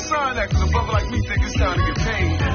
sign that, cause a brother like me think it's time to get paid.